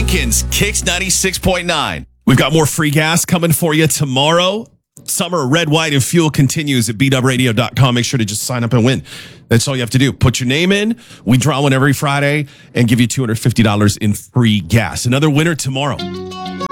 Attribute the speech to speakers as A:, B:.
A: Lincoln's Kicks 96.9. We've got more free gas coming for you tomorrow. Summer Red, White, and Fuel continues at bwradio.com. Make sure to just sign up and win. That's all you have to do. Put your name in. We draw one every Friday and give you $250 in free gas. Another winner tomorrow.